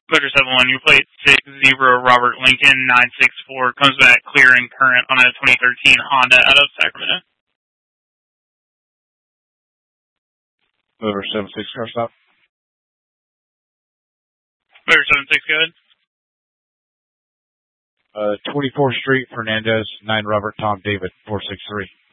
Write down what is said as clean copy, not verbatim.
Motor 71, your plate 60 Robert Lincoln 964 comes back clear and current on a 2013 Honda out of Sacramento. Motor 76, car stop. Motor 76, go ahead. 24th Street, Fernandez, 9 Robert Tom David, 463.